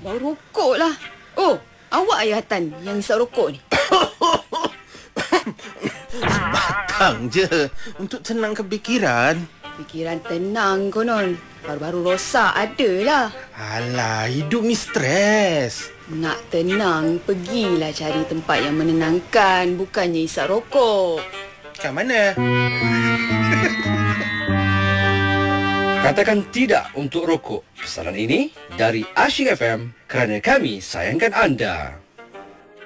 Bau rokok lah. Oh, awak ayah Tan yang isap rokok ni? Batang je untuk tenangkan fikiran. Fikiran tenang konon. Baru-baru rosak adalah. Alah, hidup ni stres. Nak tenang, pergilah cari tempat yang menenangkan. Bukannya isap rokok. Kat mana? Katakan tidak untuk rokok. Pesanan ini dari Asyik FM kerana kami sayangkan anda.